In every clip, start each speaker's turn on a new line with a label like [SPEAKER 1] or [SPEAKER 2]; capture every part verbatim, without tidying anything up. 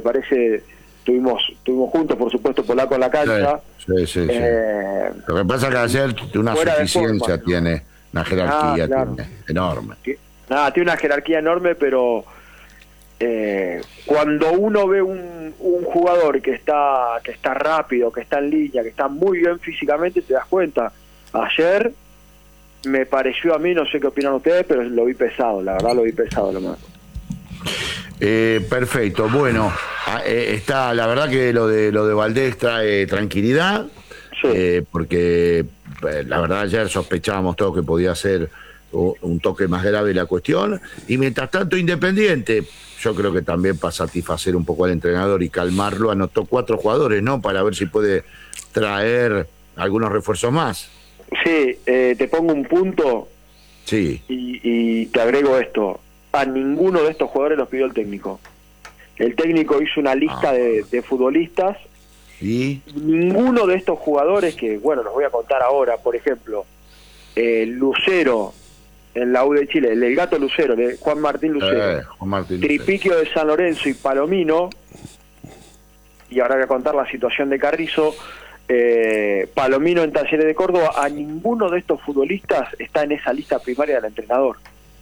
[SPEAKER 1] parece, estuvimos, estuvimos juntos, por supuesto, Polaco en la cancha.
[SPEAKER 2] Sí, sí, sí.
[SPEAKER 1] Eh,
[SPEAKER 2] sí. Lo que pasa es que ayer una suficiencia tiene, una jerarquía ah, claro. tiene, enorme.
[SPEAKER 1] Nada, tiene una jerarquía enorme, pero eh, cuando uno ve un, un jugador que está, que está rápido, que está en línea, que está muy bien físicamente, te das cuenta. Ayer me pareció a mí, no sé qué opinan ustedes, pero lo vi pesado, la verdad lo vi pesado lo más.
[SPEAKER 2] Eh, perfecto, bueno, eh, está, la verdad que lo de lo de Valdés trae tranquilidad, sí. eh, porque eh, la verdad ayer sospechábamos todos que podía ser un toque más grave la cuestión, y mientras tanto Independiente, yo creo que también para satisfacer un poco al entrenador y calmarlo, anotó cuatro jugadores, ¿no? Para ver si puede traer algunos refuerzos más.
[SPEAKER 1] Sí, eh, te pongo un punto
[SPEAKER 2] sí.
[SPEAKER 1] y, y te agrego esto. A ninguno de estos jugadores los pidió el técnico. El técnico hizo una lista ah. de, de futbolistas
[SPEAKER 2] y
[SPEAKER 1] ninguno de estos jugadores, que bueno, los voy a contar ahora, por ejemplo, eh, Lucero en la U de Chile, el, el gato Lucero, el Juan Martín Lucero,
[SPEAKER 2] eh, Juan Martín
[SPEAKER 1] Tripiquio
[SPEAKER 2] Lucero.
[SPEAKER 1] de San Lorenzo y Palomino, y ahora voy a contar la situación de Carrizo, eh, Palomino en Talleres de Córdoba. A ninguno de estos futbolistas está en esa lista primaria del entrenador.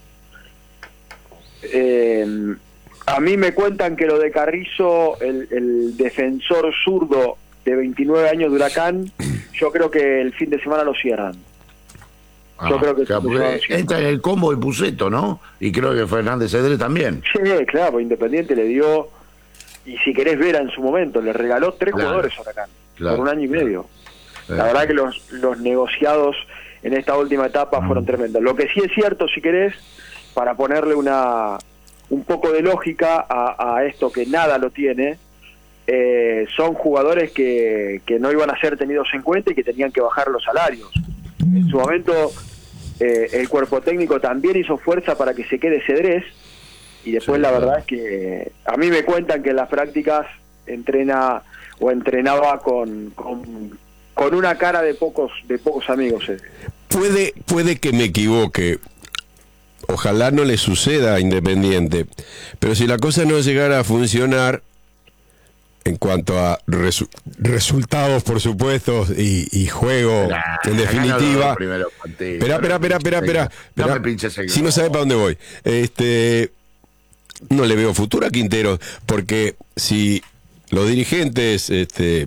[SPEAKER 1] Eh, a mí me cuentan que lo de Carrizo, el, el defensor zurdo de veintinueve años de Huracán, yo creo que el fin de semana lo cierran. Yo
[SPEAKER 2] ah,
[SPEAKER 1] creo que
[SPEAKER 2] o sea, entra en el combo de Puceto, ¿no? Y creo que Fernández Cedré también.
[SPEAKER 1] Sí, claro, Independiente le dio, y si querés ver en su momento, le regaló tres claro, jugadores a Huracán, claro, por un año y medio. Claro. La verdad que los, los negociados en esta última etapa mm. fueron tremendos. Lo que sí es cierto, si querés, para ponerle una un poco de lógica a, a esto que nada lo tiene, eh, son jugadores que, que no iban a ser tenidos en cuenta y que tenían que bajar los salarios. En su momento eh, el cuerpo técnico también hizo fuerza para que se quede Cedrés, y después sí, la verdad es que a mí me cuentan que en las prácticas entrena o entrenaba con, con, con una cara de pocos de pocos amigos. Eh.
[SPEAKER 3] Puede, puede que me equivoque. Ojalá no le suceda a Independiente, pero si la cosa no llegara a funcionar en cuanto a resu resultados, por supuesto, y, y juego, nah, en definitiva. Espera, espera, espera, espera, espera. Si no sabe para dónde voy. Este, no le veo futuro a Quintero, porque si los dirigentes, este,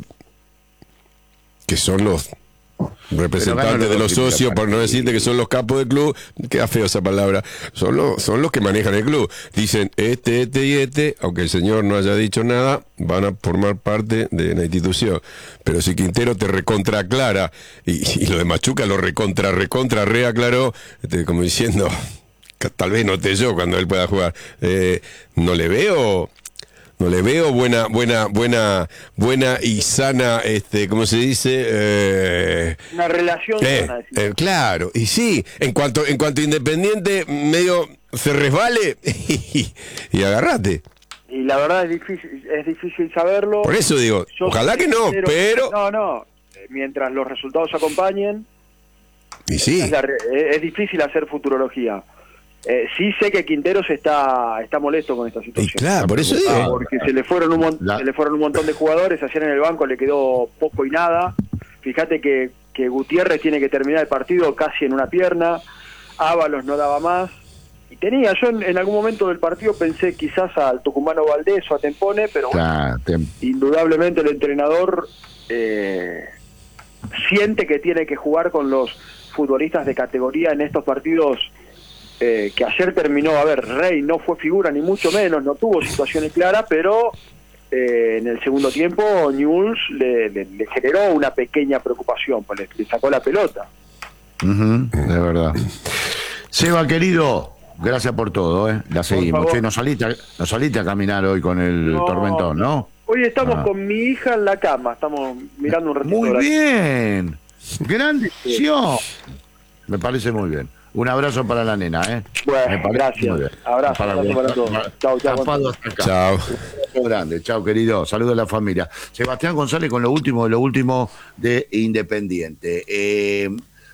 [SPEAKER 3] que son los representantes de los socios, por no decirte que son los capos del club, queda feo esa palabra, son los, son los que manejan el club, dicen este, este y este, aunque el señor no haya dicho nada, van a formar parte de la institución. Pero si Quintero te recontra aclara, y, y lo de Machuca lo recontra, recontra, reaclaró, este, como diciendo, tal vez noté yo cuando él pueda jugar, eh, no le veo... No le veo buena, buena, buena, buena y sana, este, ¿cómo se dice? Eh,
[SPEAKER 1] Una relación
[SPEAKER 3] eh,
[SPEAKER 1] sana,
[SPEAKER 3] eh, claro, y sí, en cuanto, en cuanto a Independiente, medio se resbale y, y agarrate.
[SPEAKER 1] Y la verdad es difícil, es difícil saberlo.
[SPEAKER 3] Por eso digo, Yo ojalá que no, pero...
[SPEAKER 1] No, no, mientras los resultados acompañen,
[SPEAKER 3] y sí.
[SPEAKER 1] es, la, es difícil hacer futurología. Eh, sí sé que Quinteros está está molesto con esta situación.
[SPEAKER 3] Y claro, por eso digo.
[SPEAKER 1] Porque se le fueron un se le fueron un montón de jugadores, ayer en el banco le quedó poco y nada. Fíjate que, que Gutiérrez tiene que terminar el partido casi en una pierna, Ábalos no daba más, y tenía, yo en, en algún momento del partido pensé quizás al tucumano Valdés o a Tempone, pero bueno, indudablemente el entrenador eh, siente que tiene que jugar con los futbolistas de categoría en estos partidos. Eh, que ayer terminó, a ver, Rey no fue figura ni mucho menos, no tuvo situaciones claras, pero eh, en el segundo tiempo Newell's le, le, le generó una pequeña preocupación, pues le, le sacó la pelota.
[SPEAKER 2] Uh-huh, de verdad. Seba, querido, gracias por todo, ¿eh? La seguimos. Che, no saliste, no saliste a caminar hoy con el no, tormentón, ¿no?
[SPEAKER 1] Hoy estamos ah. con mi hija en la cama, estamos mirando un ratito.
[SPEAKER 2] Muy bien, gran decisión. Me parece muy bien. Un abrazo para la nena, ¿eh?
[SPEAKER 1] Bueno, gracias. Abrazo para, abrazo para todos. Chao, chao.
[SPEAKER 2] Chao. Grande, chao, querido. Saludos a la familia. Sebastián González con lo último de lo último de Independiente. Eh,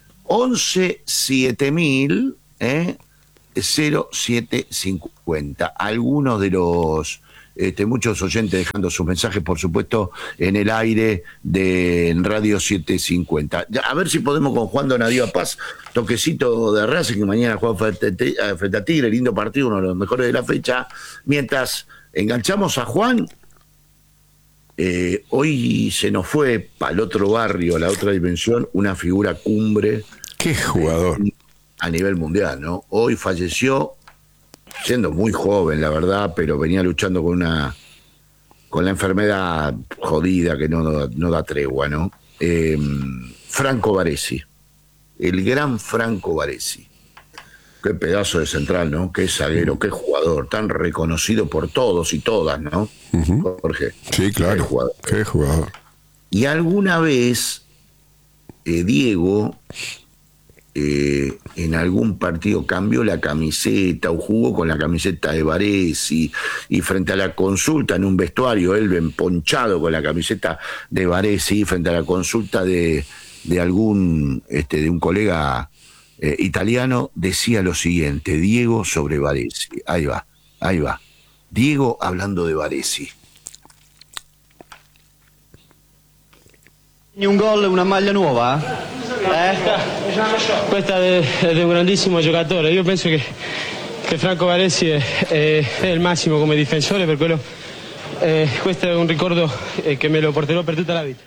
[SPEAKER 2] once siete mil, eh, cero siete cincuenta. Algunos de los este, muchos oyentes dejando sus mensajes, por supuesto, en el aire de en Radio setecientos cincuenta. Ya, a ver si podemos con Juan Donadío Paz, toquecito de Racing, que mañana juega frente, frente a Tigre, lindo partido, uno de los mejores de la fecha. Mientras enganchamos a Juan, eh, hoy se nos fue para el otro barrio, a la otra dimensión, una figura cumbre.
[SPEAKER 3] ¡Qué jugador!
[SPEAKER 2] Eh, a nivel mundial, ¿no? Hoy falleció, siendo muy joven, la verdad, pero venía luchando con una con la enfermedad jodida que no, no da tregua, ¿no? Eh, Franco Baresi, el gran Franco Baresi. Qué pedazo de central, ¿no? Qué zaguero, qué jugador, tan reconocido por todos y todas, ¿no?
[SPEAKER 3] Uh-huh.
[SPEAKER 2] Jorge.
[SPEAKER 3] Sí, claro. Qué jugador. Qué jugador.
[SPEAKER 2] Y alguna vez, eh, Diego... Eh, en algún partido cambió la camiseta o jugó con la camiseta de Baresi, y frente a la consulta en un vestuario, él emponchado con la camiseta de Baresi, frente a la consulta de, de algún este, de un colega eh, italiano, decía lo siguiente: Diego sobre Baresi. Ahí va, ahí va. Diego hablando de Baresi.
[SPEAKER 4] Un gol, una maglia nuova? Eh? Questa è di un grandissimo giocatore. Io penso che, che Franco Baresi è, è, è il massimo come difensore, per quello eh, questo è un ricordo eh, che me lo porterò per tutta la vita.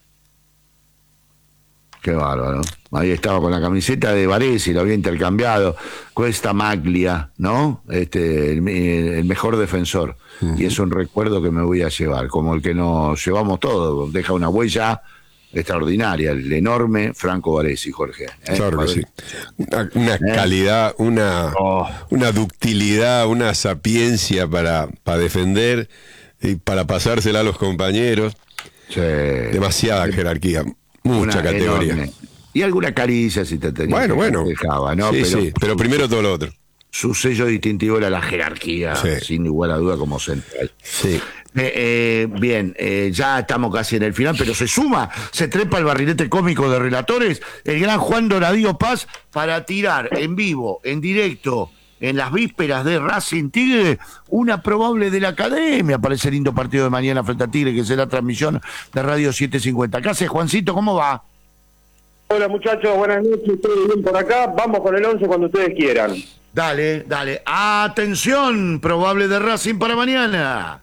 [SPEAKER 2] Qué bárbaro. Ahí estaba con la camiseta de Baresi, lo había intercambiado. Cuesta Maglia, ¿no? Este, el, el mejor defensor. Uh-huh. Y es un recuerdo que me voy a llevar, como el que nos llevamos todos. Deja una huella extraordinaria, el enorme Franco Baresi, Jorge. ¿eh?
[SPEAKER 3] Claro que sí. Una, una ¿Eh? calidad, una, oh. una ductilidad, una sapiencia para, para defender y para pasársela a los compañeros.
[SPEAKER 2] Sí.
[SPEAKER 3] Demasiada jerarquía, mucha una categoría. Enorme.
[SPEAKER 2] Y alguna caricia si te tenía.
[SPEAKER 3] Bueno, bueno.
[SPEAKER 2] Dejaba, ¿no?
[SPEAKER 3] Sí,
[SPEAKER 2] pero,
[SPEAKER 3] sí, pero primero todo lo otro.
[SPEAKER 2] Su sello distintivo era la jerarquía, sí. sin igual a duda, como central.
[SPEAKER 3] Sí.
[SPEAKER 2] Eh, eh, bien, eh, ya estamos casi en el final, pero se suma, se trepa el barrilete cómico de relatores, el gran Juan Donadío Paz, para tirar en vivo, en directo, en las vísperas de Racing Tigre, una probable de la Academia para ese lindo partido de mañana frente a Tigre, que será transmisión de Radio setecientos cincuenta. ¿Qué haces, Juancito? ¿Cómo va?
[SPEAKER 1] Hola muchachos, buenas noches, estoy bien por acá, vamos con el once cuando ustedes quieran.
[SPEAKER 2] Dale, dale. Atención, probable de Racing para mañana.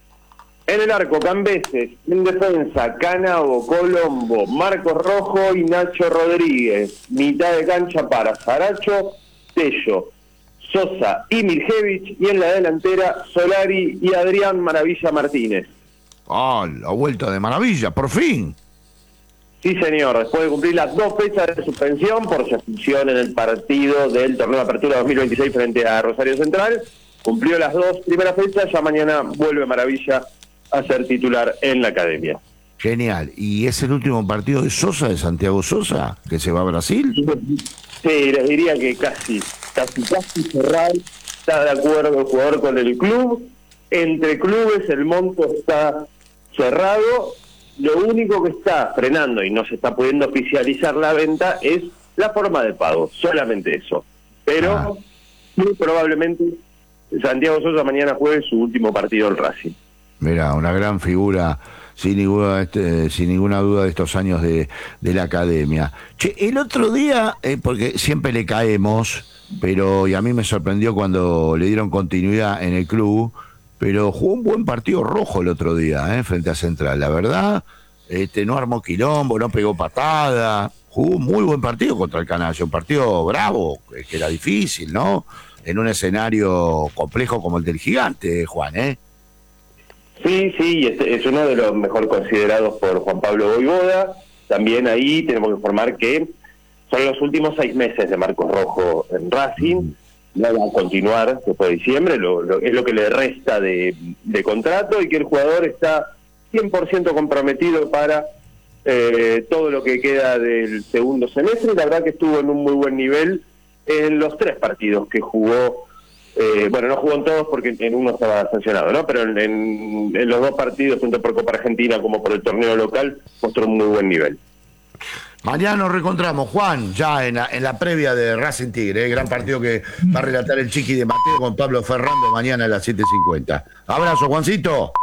[SPEAKER 1] En el arco, Cambeses. En defensa, Canavo, Colombo, Marcos Rojo y Nacho Rodríguez. Mitad de cancha para Saracho, Tello, Sosa y Mirjevich. Y en la delantera, Solari y Adrián Maravilla Martínez.
[SPEAKER 2] Ah, la vuelta de Maravilla, por fin.
[SPEAKER 1] Sí, señor, después de cumplir las dos fechas de suspensión por su expulsión en el partido del torneo de apertura dos mil veintiséis frente a Rosario Central, cumplió las dos primeras fechas, ya mañana vuelve Maravilla a ser titular en la Academia.
[SPEAKER 2] Genial. ¿Y es el último partido de Sosa, de Santiago Sosa, que se va a Brasil?
[SPEAKER 1] Sí, les diría que casi, casi, casi cerrado. Está de acuerdo el jugador con el club. Entre clubes el monto está cerrado. Lo único que está frenando y no se está pudiendo oficializar la venta es la forma de pago, solamente eso. Pero ah. muy probablemente Santiago Sosa mañana juegue su último partido en Racing.
[SPEAKER 2] Mira, una gran figura, sin ninguna, este, sin ninguna duda, de estos años de, de la Academia. Che, el otro día, eh, porque siempre le caemos, pero y a mí me sorprendió cuando le dieron continuidad en el club, pero jugó un buen partido Rojo el otro día, eh, frente a Central. La verdad, este, no armó quilombo, no pegó patada, jugó un muy buen partido contra el Canalla, un partido bravo, que era difícil, ¿no? En un escenario complejo como el del Gigante, Juan, ¿eh?
[SPEAKER 1] Sí, sí, es, es uno de los mejor considerados por Juan Pablo Voivoda. También ahí tenemos que informar que son los últimos seis meses de Marcos Rojo en Racing. Mm. No va a continuar después de diciembre, lo, lo, es lo que le resta de, de contrato, y que el jugador está cien por ciento comprometido para eh, todo lo que queda del segundo semestre. La verdad que estuvo en un muy buen nivel en los tres partidos que jugó. Eh, bueno, no jugó en todos porque en uno estaba sancionado, ¿no? Pero en, en, en los dos partidos, tanto por Copa Argentina como por el torneo local, mostró un muy buen nivel.
[SPEAKER 2] Mañana nos reencontramos, Juan, ya en la, en la previa de Racing Tigre, ¿eh? Gran partido que va a relatar el Chiqui de Mateo con Pablo Ferrando mañana a las siete cincuenta. Abrazo, Juancito.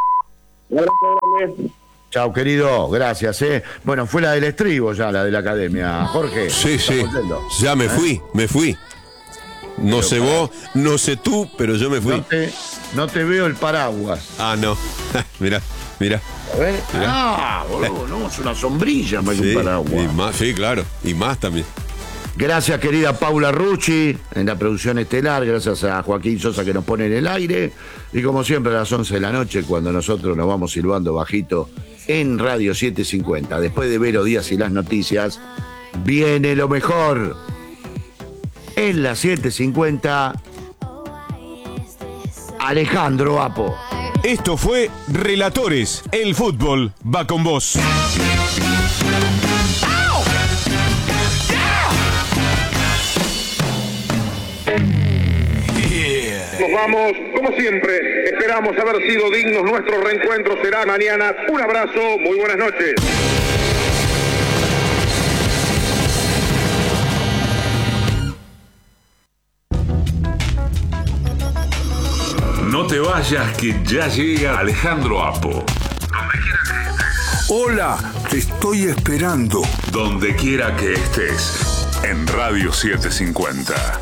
[SPEAKER 2] Chao, querido, gracias. ¿eh? Bueno, fue la del estribo ya, la de la academia. Jorge.
[SPEAKER 3] Sí, sí, ya me ¿Eh? fui, me fui. No pero sé para... vos, no sé tú, pero yo me fui.
[SPEAKER 2] No te, no te veo el paraguas.
[SPEAKER 3] Ah, no. Mirá, mirá.
[SPEAKER 2] A ver. Mirá. Ah, boludo, no, es una sombrilla más
[SPEAKER 3] sí,
[SPEAKER 2] que un paraguas.
[SPEAKER 3] Y más, sí, claro, y más también.
[SPEAKER 2] Gracias, querida Paula Rucci, en la producción estelar. Gracias a Joaquín Sosa, que nos pone en el aire. Y como siempre, a las once de la noche, cuando nosotros nos vamos silbando bajito en Radio setecientos cincuenta. Después de Vero Díaz y las noticias, viene lo mejor. En la setecientos cincuenta, Alejandro Apo.
[SPEAKER 5] Esto fue Relatores. El fútbol va con vos.
[SPEAKER 6] Nos vamos, como siempre, esperamos haber sido dignos. Nuestro reencuentro será mañana. Un abrazo, muy buenas noches.
[SPEAKER 7] No te vayas, que ya llega Alejandro Apo.
[SPEAKER 8] Hola, te estoy esperando.
[SPEAKER 7] Donde quiera que estés, en Radio setecientos cincuenta.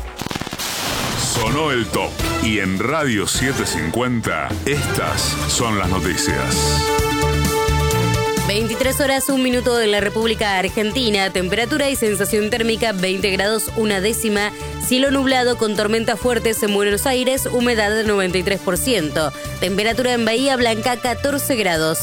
[SPEAKER 7] Sonó el top. Y en Radio setecientos cincuenta, estas son las noticias.
[SPEAKER 9] veintitrés horas, un minuto en la República Argentina. Temperatura y sensación térmica veinte grados, una décima. Cielo nublado con tormentas fuertes en Buenos Aires, humedad del noventa y tres por ciento. Temperatura en Bahía Blanca, catorce grados.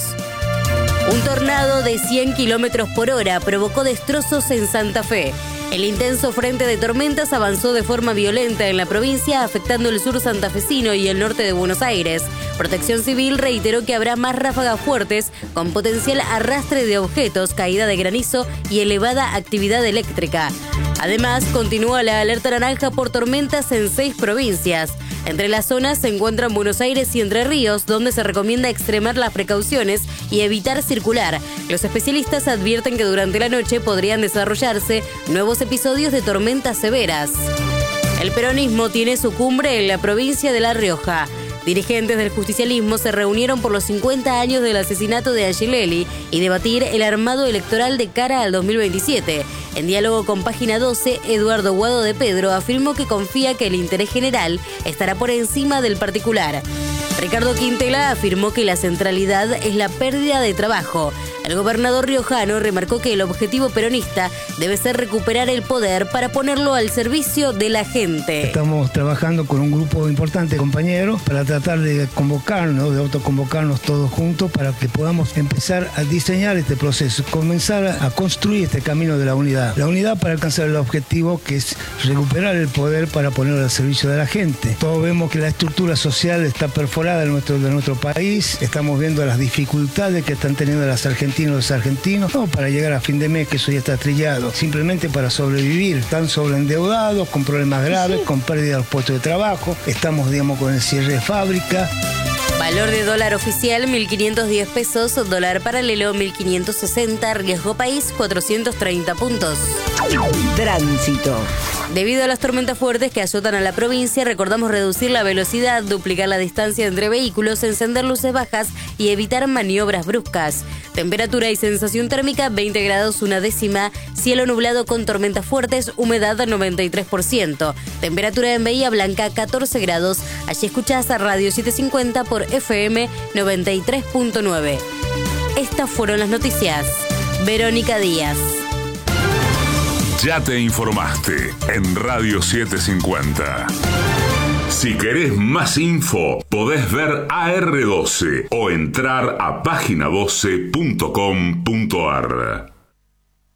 [SPEAKER 9] Un tornado de cien kilómetros por hora provocó destrozos en Santa Fe. El intenso frente de tormentas avanzó de forma violenta en la provincia, afectando el sur santafesino y el norte de Buenos Aires. Protección Civil reiteró que habrá más ráfagas fuertes con potencial arrastre de objetos, caída de granizo y elevada actividad eléctrica. Además, continúa la alerta naranja por tormentas en seis provincias. Entre las zonas se encuentran Buenos Aires y Entre Ríos, donde se recomienda extremar las precauciones y evitar circular. Los especialistas advierten que durante la noche podrían desarrollarse nuevos episodios de tormentas severas. El peronismo tiene su cumbre en la provincia de La Rioja. Dirigentes del justicialismo se reunieron por los cincuenta años del asesinato de Angelelli y debatir el armado electoral de cara al dos mil veintisiete. En diálogo con Página doce, Eduardo Guado de Pedro afirmó que confía que el interés general estará por encima del particular. Ricardo Quintela afirmó que la centralidad es la pérdida de trabajo. El gobernador riojano remarcó que el objetivo peronista debe ser recuperar el poder para ponerlo al servicio de la gente.
[SPEAKER 10] Estamos trabajando con un grupo importante de compañeros para tratar de convocarnos, de autoconvocarnos todos juntos para que podamos empezar a diseñar este proceso, comenzar a construir este camino de la unidad. La unidad para alcanzar el objetivo que es recuperar el poder para ponerlo al servicio de la gente. Todos vemos que la estructura social está perforada de nuestro, de nuestro país, estamos viendo las dificultades que están teniendo las argentinas y los argentinos, no para llegar a fin de mes, que eso ya está trillado, simplemente para sobrevivir. Están sobreendeudados, con problemas graves, con pérdida de los puestos de trabajo, estamos, digamos, con el cierre de fábrica.
[SPEAKER 9] Valor de dólar oficial mil quinientos diez pesos, dólar paralelo mil quinientos sesenta, riesgo país cuatrocientos treinta puntos.
[SPEAKER 11] Tránsito.
[SPEAKER 9] Debido a las tormentas fuertes que azotan a la provincia, recordamos reducir la velocidad, duplicar la distancia entre vehículos, encender luces bajas y evitar maniobras bruscas. Temperatura y sensación térmica veinte grados, una décima. Cielo nublado con tormentas fuertes, humedad noventa y tres por ciento. Temperatura en Bahía Blanca catorce grados. Allí escuchás a Radio setecientos cincuenta por F M noventa y tres punto nueve. Estas fueron las noticias. Verónica Díaz.
[SPEAKER 7] Ya te informaste en Radio setecientos cincuenta. Si querés más info, podés ver A R doce o entrar a página doce punto com punto ar.